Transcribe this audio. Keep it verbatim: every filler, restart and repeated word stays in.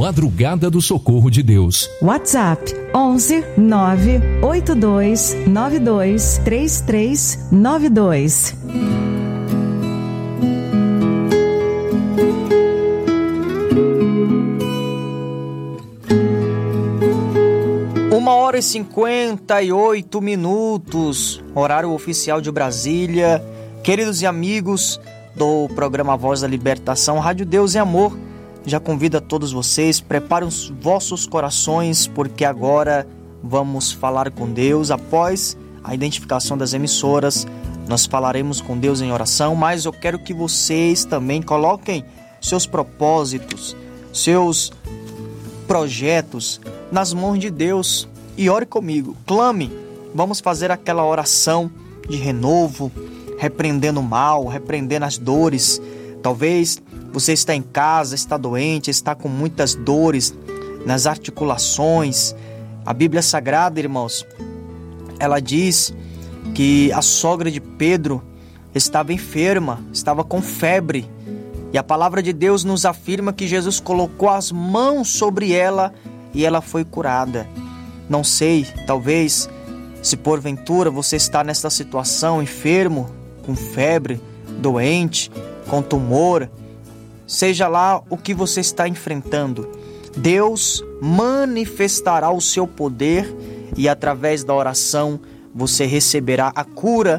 Madrugada do Socorro de Deus. WhatsApp onze nove oito dois nove dois três três nove dois. Uma hora e cinquenta e oito minutos, horário oficial de Brasília. Queridos e amigos do programa Voz da Libertação, Rádio Deus e Amor, já convido a todos vocês, preparem os vossos corações, porque agora vamos falar com Deus. Após a identificação das emissoras, nós falaremos com Deus em oração, mas eu quero que vocês também coloquem seus propósitos, seus projetos nas mãos de Deus e ore comigo, clame. Vamos fazer aquela oração de renovo, repreendendo o mal, repreendendo as dores. Talvez você está em casa, está doente, está com muitas dores nas articulações. A Bíblia Sagrada, irmãos, ela diz que a sogra de Pedro estava enferma, estava com febre. E a palavra de Deus nos afirma que Jesus colocou as mãos sobre ela e ela foi curada. Não sei, talvez, se porventura você está nessa situação, enfermo, com febre, doente, com tumor, seja lá o que você está enfrentando, Deus manifestará o seu poder e através da oração você receberá a cura